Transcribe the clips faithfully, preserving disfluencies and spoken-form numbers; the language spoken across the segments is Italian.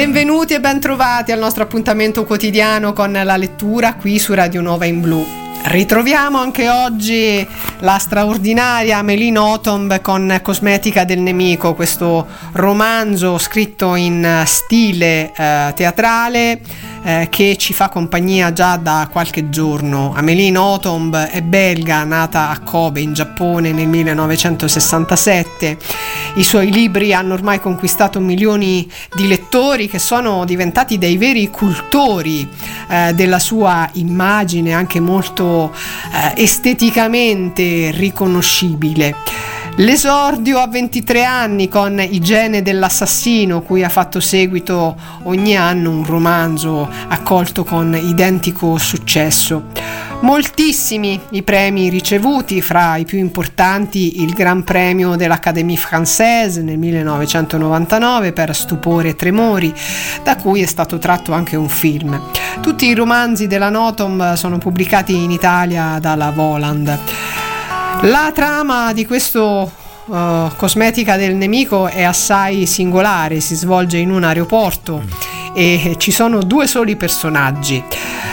Benvenuti e ben trovati al nostro appuntamento quotidiano con la lettura qui su Radio Nova in Blu. Ritroviamo anche oggi la straordinaria Amélie Nothomb con Cosmetica del nemico, questo romanzo scritto in stile eh, teatrale eh, che ci fa compagnia già da qualche giorno. Amélie Nothomb è belga, nata a Kobe in Giappone nel millenovecentosessantasette. I suoi libri hanno ormai conquistato milioni di lettori che sono diventati dei veri cultori eh, della sua immagine, anche molto eh, esteticamente riconoscibile. L'esordio a ventitré anni con Igiene dell'assassino, cui ha fatto seguito ogni anno un romanzo accolto con identico successo. Moltissimi i premi ricevuti, fra i più importanti il Gran Premio dell'Académie Française nel millenovecentonovantanove per Stupore e Tremori, da cui è stato tratto anche un film. Tutti i romanzi della Nothomb sono pubblicati in Italia dalla Voland. La trama di questo uh, Cosmetica del nemico è assai singolare, si svolge in un aeroporto e ci sono due soli personaggi,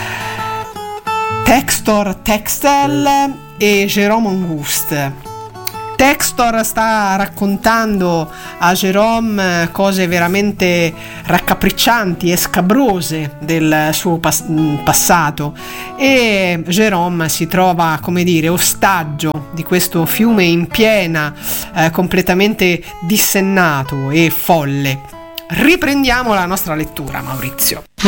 Textor Textel e Jérôme Auguste. Textor sta raccontando a Jérôme cose veramente raccapriccianti e scabrose del suo pas- passato e Jérôme si trova, come dire, ostaggio di questo fiume in piena, eh, completamente dissennato e folle. Riprendiamo la nostra lettura, Maurizio.